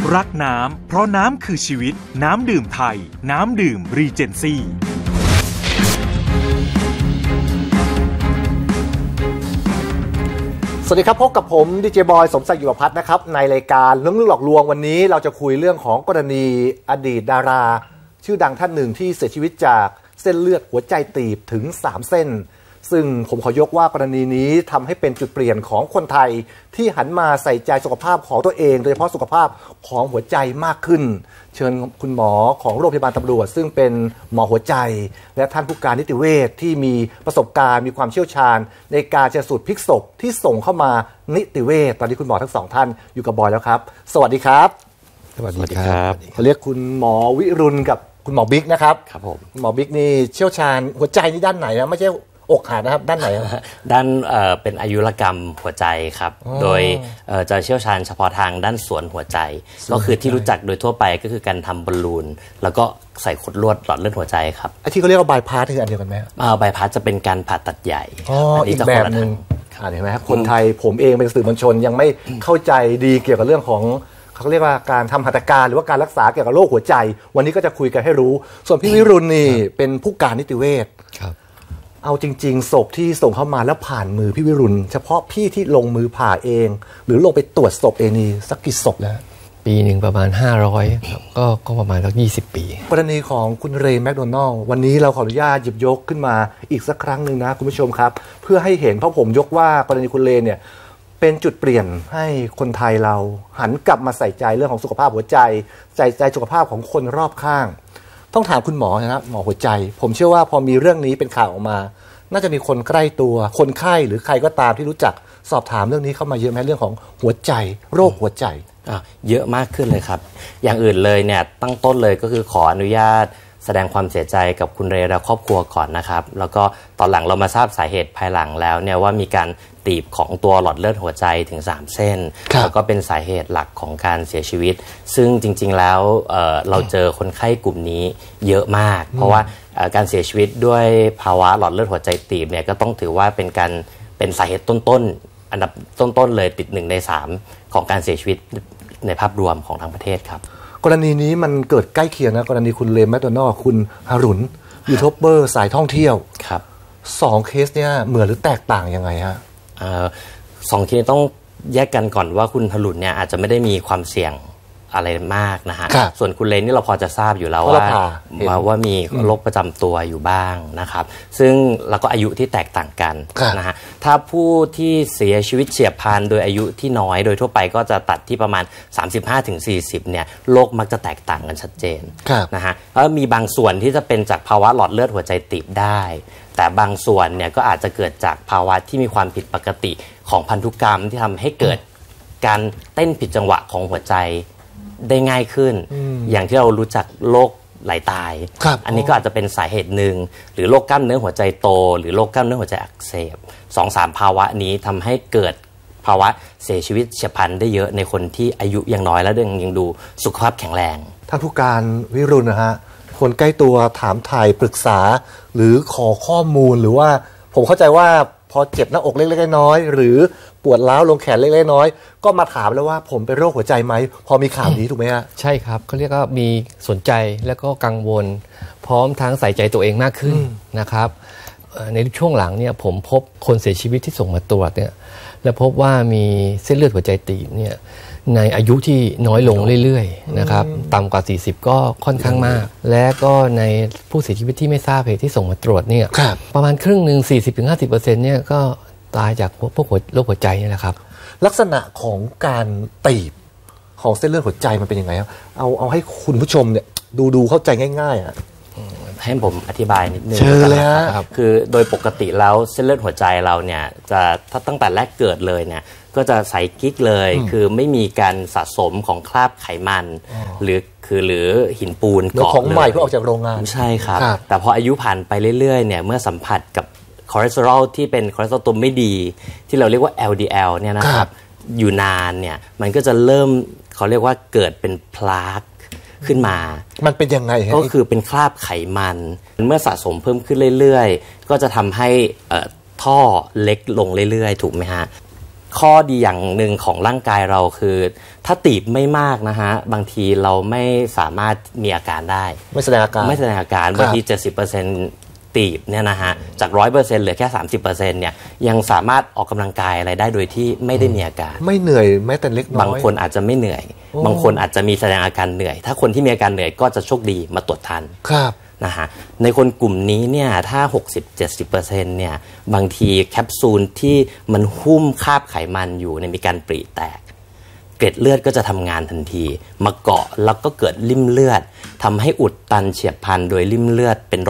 รักน้ำเพราะน้ำคือชีวิตน้ำดื่มไทยน้ำดื่มรีเจนซี่สวัสดีครับพบกับผมดีเจบอยสมศักดิ์ อยู่พัฒน์นะครับในรายการเรื่องหลอกลวงวันนี้เราจะคุยเรื่องของกรณีอดีตดาราชื่อดังท่านหนึ่งที่เสียชีวิตจากเส้นเลือดหัวใจตีบถึง3 เส้นซึ่งผมขอยกว่ากรณีนี้ทำให้เป็นจุดเปลี่ยนของคนไทยที่หันมาใส่ใจสุขภาพของตัวเองโดยเฉพาะสุขภาพของหัวใจมากขึ้นเชิญคุณหมอของโรงพยาบาลตำรวจซึ่งเป็นหมอหัวใจและท่านผู้การนิติเวชที่มีประสบการณ์มีความเชี่ยวชาญในการชันสูตรพลิกศพที่ส่งเข้ามานิติเวชตอนนี้คุณหมอทั้ง2 ท่านอยู่กับบอยแล้วครับสวัสดีครับสวัสดีครับเขาเรียกคุณหมอวิรุณกับคุณหมอบิ๊กนะครับครับผมหมอบิ๊กนี่เชี่ยวชาญหัวใจนี่ด้านไหนนะไม่ใช่อกหักนะครับด้านไหนด้านเป็นอายุรกรรมหัวใจครับโดยจะเชี่ยวชาญเฉพาะทางด้านสวนหัวใจก็คือที่รู้จักโดยทั่วไปก็คือการทำบอลลูนแล้วก็ใส่ขดลวดหลอดเลือดหัวใจครับไอ้ที่เขาเรียกว่าบายพาสคืออันเดียวกันไหมบายพาสจะเป็นการผ่าตัดใหญ่อีกแบบนึงเห็นไหมครับคนไทยผมเองเป็นสื่อมวลชนยังไม่เข้าใจดีเกี่ยวกับเรื่องของเขาเรียกว่าการทำหัตถการหรือว่าการรักษาเกี่ยวกับโรคหัวใจวันนี้ก็จะคุยกันให้รู้ส่วนพี่วิรุณนี่เป็นผู้การนิติเวชเอาจริงๆศพที่ส่งเข้ามาแล้วผ่านมือพี่วิรุณเฉพาะพี่ที่ลงมือผ่าเองหรือลงไปตรวจศพเองนี่สักกี่ศพแล้วปีหนึ่งประมาณ500ก็ประมาณสัก20 ปีกรณีของคุณเรย์แมคโดนัลล์วันนี้เราขออนุญาตหยิบยกขึ้นมาอีกสักครั้งหนึ่งนะคุณผู้ชมครับเพื่อให้เห็นเพราะผมยกว่ากรณีคุณเรย์เนี่ยเป็นจุดเปลี่ยนให้คนไทยเราหันกลับมาใส่ใจเรื่องของสุขภาพหัวใจใส่ใจสุขภาพของคนรอบข้างต้องถามคุณหมอนะครับหมอหัวใจผมเชื่อว่าพอมีเรื่องนี้เป็นข่าวออกมาน่าจะมีคนใกล้ตัวคนไข้หรือใครก็ตามที่รู้จักสอบถามเรื่องนี้เข้ามาเยอะไหมเรื่องของหัวใจโรคหัวใจเยอะมากขึ้นเลยครับอย่างอื่นเลยเนี่ยตั้งต้นเลยก็คือขออนุญาตแสดงความเสียใจกับคุณเรย์และครอบครัวก่อนนะครับแล้วก็ตอนหลังเรามาทราบสาเหตุภายหลังแล้วเนี่ยว่ามีการตีบของตัวหลอดเลือดหัวใจถึง3 เส้นแล้วก็เป็นสาเหตุหลักของการเสียชีวิตซึ่งจริงๆแล้วเราเจอคนไข้กลุ่มนี้เยอะมากเพราะว่าการเสียชีวิตด้วยภาวะหลอดเลือดหัวใจตีบเนี่ยก็ต้องถือว่าเป็นสาเหตุต้นๆอันดับต้นๆเลยติด1 ใน 3ของการเสียชีวิตในภาพรวมของทางประเทศครับกรณีนี้มันเกิดใกล้เคียงนะกรณีคุณเรย์แมคโดนัลล์คุณฮารุนยูทูบเบอร์สายท่องเที่ยวครับ 2 เคสเนี่ยเหมือนหรือแตกต่างยังไงฮะ 2 เคสต้องแยกกันก่อนว่าคุณฮารุนเนี่ยอาจจะไม่ได้มีความเสี่ยงอะไรมากนะฮะส่วนคุณเรย์นี่เราพอจะทราบอยู่แล้วว่ามีโรคประจำตัวอยู่บ้างนะครับซึ่งแล้วก็อายุที่แตกต่างกันนะฮะถ้าผู้ที่เสียชีวิตเฉียบพลันโดยอายุที่น้อยโดยทั่วไปก็จะตัดที่ประมาณ 35-40 เนี่ยโรคมักจะแตกต่างกันชัดเจนนะฮะแล้วมีบางส่วนที่จะเป็นจากภาวะหลอดเลือดหัวใจตีบได้แต่บางส่วนเนี่ยก็อาจจะเกิดจากภาวะที่มีความผิดปกติของพันธุกรรมที่ทำให้เกิดการเต้นผิดจังหวะของหัวใจได้ง่ายขึ้นอย่างที่เรารู้จักโรคไหลตายอันนี้ก็อาจจะเป็นสาเหตุหนึ่งหรือโรคกล้ามเนื้อหัวใจโตหรือโรคกล้ามเนื้อหัวใจอักเสบ 2-3 ภาวะนี้ทำให้เกิดภาวะเสียชีวิตเฉียบพลันได้เยอะในคนที่อายุยังน้อยและยังดูสุขภาพแข็งแรงท่านผู้การวิรุณนะฮะคนใกล้ตัวถามถ่ายปรึกษาหรือขอข้อมูลหรือว่าผมเข้าใจว่าพอเจ็บหน้าอกเล็กๆน้อยๆหรือปวดร้าวลงแขนเล็กๆน้อยๆก็มาถามแล้วว่าผมเป็นโรคหัวใจไหมพอมีข่าวนี้ถูกไหมฮะใช่ครับเขาเรียกว่ามีสนใจแล้วก็กังวลพร้อมทั้งใส่ใจตัวเองมากขึ้นนะครับในช่วงหลังเนี่ยผมพบคนเสียชีวิตที่ส่งมาตรวจเนี่ยแล้วพบว่ามีเส้นเลือดหัวใจตีบเนี่ยในอายุที่น้อยลงเรื่อยๆนะครับต่ำกว่า40ก็ค่อนข้างมากและก็ในผู้เสียชีวิตที่ไม่ทราบเหตุที่ส่งมาตรวจเนี่ยประมาณครึ่งหนึ่ง 40-50% เนี่ยก็ตายจากพวกโรคหัวใจนี่แหละครับลักษณะของการตีบของเส้นเลือดหัวใจมันเป็นยังไงครับเอาให้คุณผู้ชมเนี่ยดูเข้าใจง่ายๆให้ผมอธิบายนิดนึงครับคือโดยปกติแล้วเส้นเลือดหัวใจเราเนี่ยจะถ้าตั้งแต่แรกเกิดเลยเนี่ยก็จะใสกิ๊กเลยคือไม่มีการสะสมของคราบไขมันหรือหินปูนเกาะของใหม่เพิ่งออกจากโรงงานใช่ครับแต่พออายุผ่านไปเรื่อยๆเนี่ยเมื่อสัมผัสกับคอเลสเตอรอลที่เป็นคอเลสเตอรอลตัวไม่ดีที่เราเรียกว่า LDL เนี่ยนะครับอยู่นานเนี่ยมันก็จะเริ่มเขาเรียกว่าเกิดเป็นพลาสขึ้นมามันเป็นยังไงก็คือเป็นคราบไขมันเมื่อสะสมเพิ่มขึ้นเรื่อยๆก็จะทำให้ท่อเล็กลงเรื่อยๆถูกไหมฮะข้อดีอย่างหนึ่งของร่างกายเราคือถ้าตีบไม่มากนะฮะบางทีเราไม่สามารถมีอาการได้ไม่แสดงอาการบางที 70%ตีบเนี่ยนะฮะจาก 100% เหลือแค่ 30% เนี่ยยังสามารถออกกำลังกายอะไรได้โดยที่ไม่ได้มีอาการไม่เหนื่อยแม้แต่เล็กน้อยบางคนอาจจะไม่เหนื่อยบางคนอาจจะมีแสดงอาการเหนื่อยถ้าคนที่มีอาการเหนื่อยก็จะโชคดีมาตรวจทันครับนะฮะในคนกลุ่มนี้เนี่ยถ้า 60-70% เนี่ยบางทีแคปซูลที่มันหุ้มคาบไขมันอยู่เนี่ยมีการปริแตกเกล็ดเลือดก็จะทำงานทันทีมาเกาะแล้วก็เกิดริ่มเลือดทำให้อุดตันเฉียบพลันโดยริ่มเลือดเป็น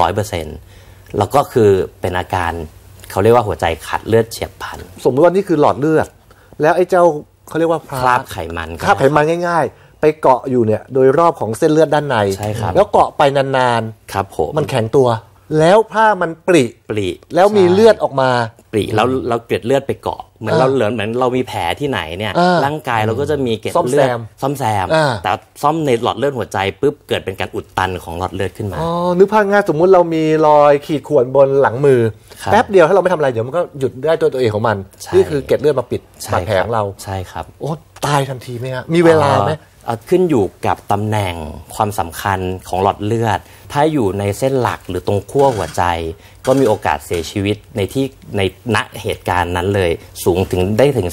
100% แล้วก็คือเป็นอาการเขาเรียกว่าหัวใจขาดเลือดเฉียบพลันสมมติว่านี่คือหลอดเลือดแล้วไอ้เจ้าเขาเรียกว่าคราบไขมันง่ายๆไปเกาะอยู่เนี่ยโดยรอบของเส้นเลือดด้านในใช่ครับแล้วเกาะไปนานๆครับผมมันแข็งตัวแล้วผ้ามันปริแล้วมีเลือดออกมาปริแล้วเราเกล็ดเลือดไปเกาะเหมือนเรามีแผลที่ไหนเนี่ยร่างกายเราก็จะมีเกล็ดเลือดซ่อมแซมแต่ซ่อมในหลอดเลือดหัวใจปุ๊บเกิดเป็นการอุดตันของหลอดเลือดขึ้นมานึกภาพง่ายสมมุติเรามีรอยขีดข่วนบนหลังมือแป๊บเดียวถ้าเราไม่ทำอะไรเดี๋ยวมันก็หยุดได้ตัวเองของมันนี่คือเกล็ดเลือดมาปิดบาดแผลของเราใช่ครับโอ้ตายทันทีไหมฮะมีเวลาไหมขึ้นอยู่กับตำแหน่งความสำคัญของหลอดเลือดถ้าอยู่ในเส้นหลักหรือตรงขั้วหัวใจก็มีโอกาสเสียชีวิตในณเหตุการณ์นั้นเลยสูงถึงได้ถึง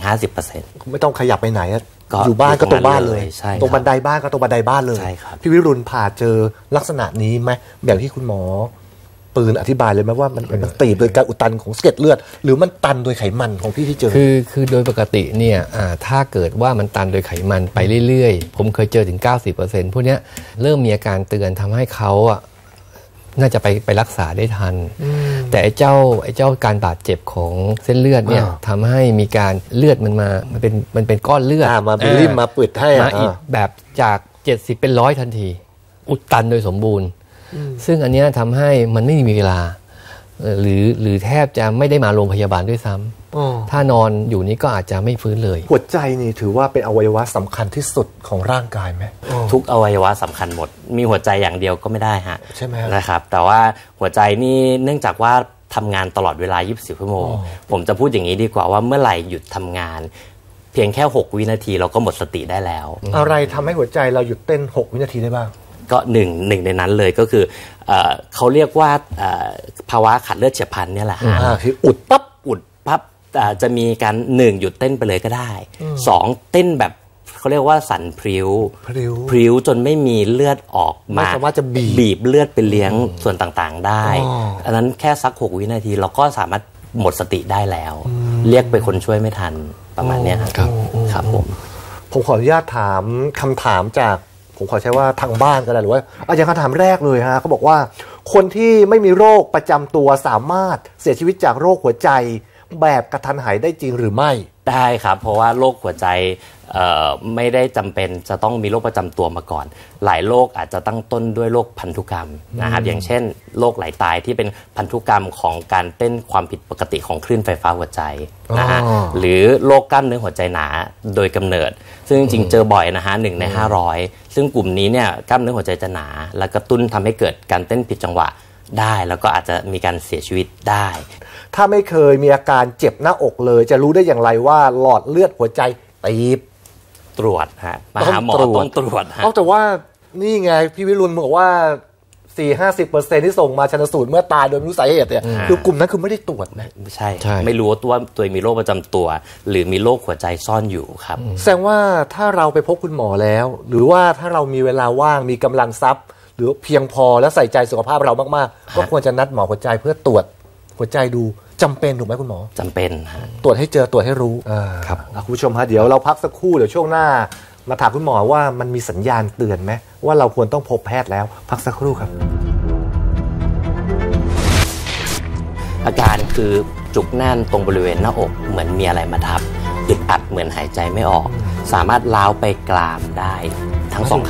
30-50% ไม่ต้องขยับไปไหนอยู่บ้านก็ตรงบ้านเลยตรงบันไดบ้านก็ตรงบันไดบ้านเลยพี่วิรุณผ่าเจอลักษณะนี้ไหมแบบที่คุณหมอปืนอธิบายเลยไหมว่ามันตีบโดยการอุดตันของเกล็ดเลือดหรือมันตันโดยไขมันของพี่ที่เจอคือโดยปกติเนี่ยถ้าเกิดว่ามันตันโดยไขมันไปเรื่อยๆผมเคยเจอถึง 90% พวกนี้เริ่มมีอาการเตือนทำให้เขาน่าจะไปรักษาได้ทันแต่ไอ้เจ้าการบาดเจ็บของเส้นเลือดเนี่ยทำให้มีการเลือดมันเป็นก้อนเลือดมาริมมาปิดให้มาอีกแบบจาก70เป็น100ทันทีอุดตันโดยสมบูรณ์ซึ่งอันนี้ทำให้มันไม่มีเวลาหรือแทบจะไม่ได้มาโรงพยาบาลด้วยซ้ำถ้านอนอยู่นี้ก็อาจจะไม่ฟื้นเลยหัวใจนี่ถือว่าเป็นอวัยวะสำคัญที่สุดของร่างกายไหมทุกอวัยวะสำคัญหมดมีหัวใจอย่างเดียวก็ไม่ได้ฮะใช่ไหมนะครับแต่ว่าหัวใจนี่เนื่องจากว่าทำงานตลอดเวลา24 ชั่วโมงผมจะพูดอย่างนี้ดีกว่าว่าเมื่อไหร่หยุดทำงานเพียงแค่6 วินาทีเราก็หมดสติได้แล้วอะไรทำให้หัวใจเราหยุดเต้น6 วินาทีได้บ้างก็หนึ่งในนั้นเลยก็คือเขาเรียกว่าภาวะขาดเลือดเฉียบพลันเนี่ยแหละคืออุดปั๊บจะมีการ1หยุดเต้นไปเลยก็ได้2เต้นแบบเขาเรียกว่าสั่นพริ้วจนไม่มีเลือดออกมาไม่สามารถจะบีบเลือดไปเลี้ยงส่วนต่างๆได้อันนั้นแค่สัก6 วินาทีเราก็สามารถหมดสติได้แล้วเรียกไปคนช่วยไม่ทันประมาณนี้ครับผมขออนุญาตถามคำถามจากผมขอใช้ว่าทางบ้านก็ได้หรือว่าอย่างคำถามแรกเลยฮะเขาบอกว่าคนที่ไม่มีโรคประจำตัวสามารถเสียชีวิตจากโรคหัวใจแบบกระทันหันได้จริงหรือไม่ได้ครับเพราะว่าโรคหัวใจไม่ได้จำเป็นจะต้องมีโรคประจำตัวมาก่อนหลายโรคอาจจะตั้งต้นด้วยโรคพันธุกรรมนะครับอย่างเช่นโรคไหลตายที่เป็นพันธุกรรมของการเต้นความผิดปกติของคลื่นไฟฟ้าหัวใจนะฮะหรือโรคกล้ามเนื้อหัวใจหนาโดยกำเนิดซึ่งจริงๆเจอบ่อยนะฮะ1 ใน 500ซึ่งกลุ่มนี้เนี่ยกล้ามเนื้อหัวใจจะหนาและกระตุ้นทำให้เกิดการเต้นผิดจังหวะได้แล้วก็อาจจะมีการเสียชีวิตได้ถ้าไม่เคยมีอาการเจ็บหน้าอกเลยจะรู้ได้อย่างไรว่าหลอดเลือดหัวใจตีบตรวจฮะมาหาหมอต้องตรวจฮะแต่ว่านี่ไงพี่วิรุณบอกว่า 40-50% ที่ส่งมาชันสูตรเมื่อตายโดยไม่รู้สาเหตุเนี่ยคือกลุ่มนั้นคือไม่ได้ตรวจนะใช่ไม่รู้ว่าตัวมีโรคประจำตัวหรือมีโรคหัวใจซ่อนอยู่ครับแสดงว่าถ้าเราไปพบคุณหมอแล้วหรือว่าถ้าเรามีเวลาว่างมีกำลังทรัพย์หรือเพียงพอและใส่ใจสุขภาพเรามากๆก็ควรจะนัดหมอหัวใจเพื่อตรวจหัวใจดูจำเป็นถูกไหมคุณหมอจำเป็นตรวจให้เจอตรวจให้รู้ครับคุณผู้ชมฮะเดี๋ยวเราพักสักครู่เดี๋ยวช่วงหน้ามาถามคุณหมอว่ามันมีสัญญาณเตือนไหมว่าเราควรต้องพบแพทย์แล้วพักสักครู่ครับอาการคือจุกแน่นตรงบริเวณหน้าอกเหมือนมีอะไรมาทับอึดอัดเหมือนหายใจไม่ออกสามารถล้าวไปกรามได้ทั้งสอง